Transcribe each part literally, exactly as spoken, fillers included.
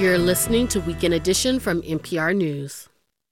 You're listening to Weekend Edition from N P R News.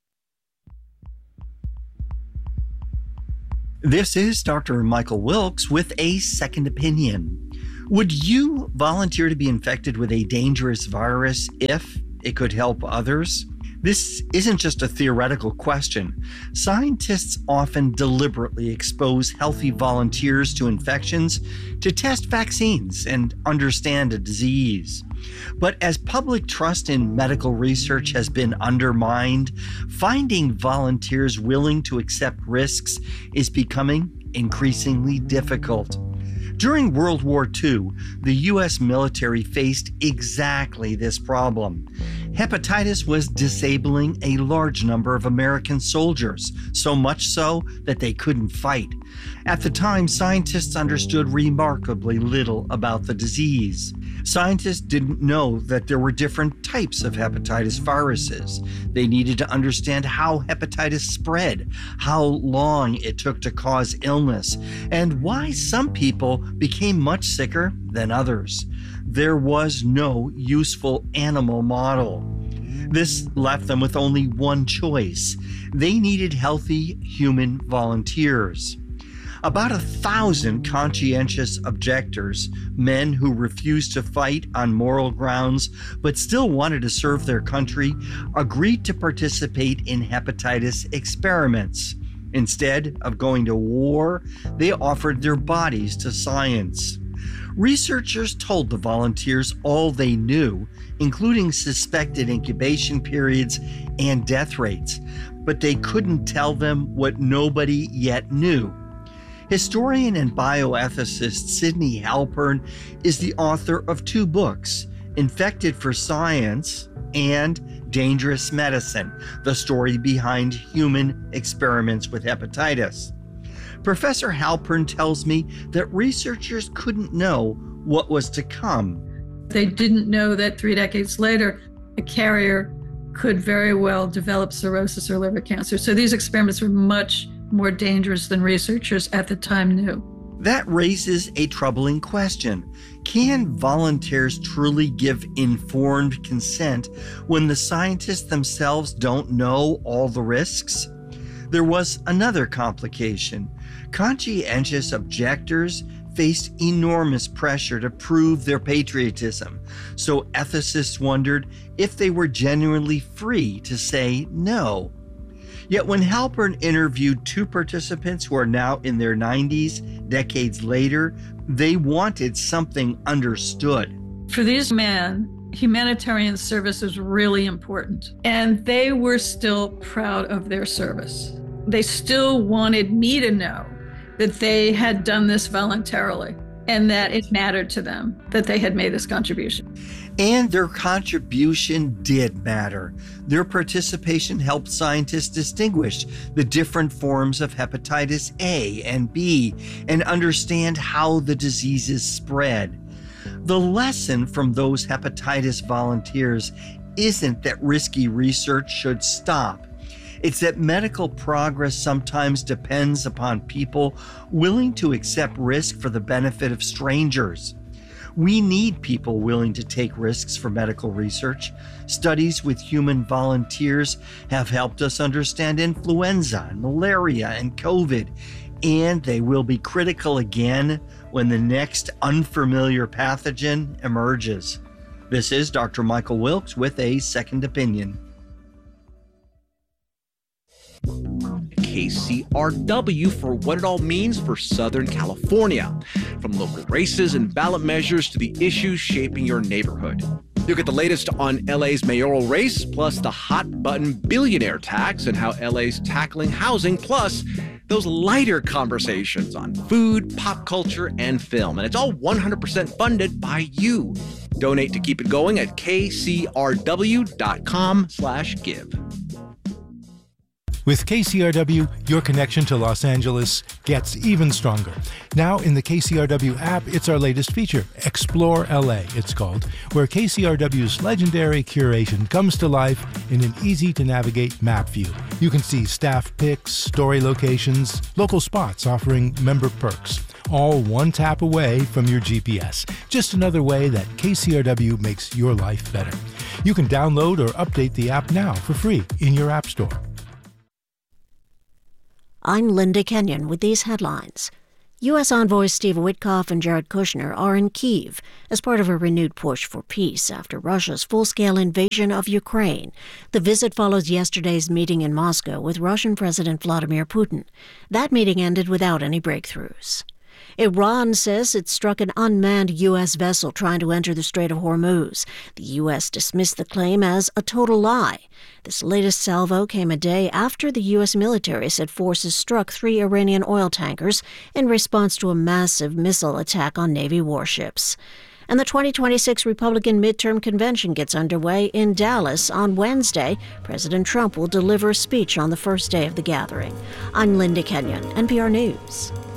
This is Doctor Michael Wilkes with a second opinion. Would you volunteer to be infected with a dangerous virus if it could help others? This isn't just a theoretical question. Scientists often deliberately expose healthy volunteers to infections to test vaccines and understand a disease. But as public trust in medical research has been undermined, finding volunteers willing to accept risks is becoming increasingly difficult. During World War Two, the U S military faced exactly this problem. Hepatitis was disabling a large number of American soldiers, so much so that they couldn't fight. At the time, scientists understood remarkably little about the disease. Scientists didn't know that there were different types of hepatitis viruses. They needed to understand how hepatitis spread, how long it took to cause illness, and why some people became much sicker than others. There was no useful animal model. This left them with only one choice. They needed healthy human volunteers. About a thousand conscientious objectors, men who refused to fight on moral grounds but still wanted to serve their country, agreed to participate in hepatitis experiments. Instead of going to war, they offered their bodies to science. Researchers told the volunteers all they knew, including suspected incubation periods and death rates, but they couldn't tell them what nobody yet knew. Historian and bioethicist Sidney Halpern is the author of two books, Infected for Science and Dangerous Medicine, the story behind human experiments with hepatitis. Professor Halpern tells me that researchers couldn't know what was to come. They didn't know that three decades later, a carrier could very well develop cirrhosis or liver cancer. So these experiments were much more dangerous than researchers at the time knew. That raises a troubling question. Can volunteers truly give informed consent when the scientists themselves don't know all the risks? There was another complication. Conscientious objectors faced enormous pressure to prove their patriotism, so ethicists wondered if they were genuinely free to say no. Yet when Halpern interviewed two participants who are now in their nineties, decades later, they wanted something understood. For these men, humanitarian service is really important, and they were still proud of their service. They still wanted me to know that they had done this voluntarily and that it mattered to them, that they had made this contribution. And their contribution did matter. Their participation helped scientists distinguish the different forms of hepatitis A and B and understand how the diseases spread. The lesson from those hepatitis volunteers isn't that risky research should stop. It's that medical progress sometimes depends upon people willing to accept risk for the benefit of strangers. We need people willing to take risks for medical research. Studies with human volunteers have helped us understand influenza and malaria and COVID, and they will be critical again when the next unfamiliar pathogen emerges. This is Doctor Michael Wilkes with a second opinion. K C R W for what it all means for Southern California, from local races and ballot measures to the issues shaping your neighborhood. You'll get the latest on L A's mayoral race, plus the hot-button billionaire tax and how L A's tackling housing, plus those lighter conversations on food, pop culture, and film. And it's all one hundred percent funded by you. Donate to keep it going at kcrw.com slash give. With K C R W, your connection to Los Angeles gets even stronger. Now in the K C R W app, it's our latest feature, Explore L A, it's called, where K C R W's legendary curation comes to life in an easy-to-navigate map view. You can see staff pics, story locations, local spots offering member perks, all one tap away from your G P S. Just another way that K C R W makes your life better. You can download or update the app now for free in your App Store. I'm Linda Kenyon with these headlines. U S envoys Steve Witkoff and Jared Kushner are in Kyiv as part of a renewed push for peace after Russia's full-scale invasion of Ukraine. The visit follows yesterday's meeting in Moscow with Russian President Vladimir Putin. That meeting ended without any breakthroughs. Iran says it struck an unmanned U S vessel trying to enter the Strait of Hormuz. The U S dismissed the claim as a total lie. This latest salvo came a day after the U S military said forces struck three Iranian oil tankers in response to a massive missile attack on Navy warships. And the twenty twenty-six Republican midterm convention gets underway in Dallas on Wednesday. President Trump will deliver a speech on the first day of the gathering. I'm Linda Kenyon, N P R News.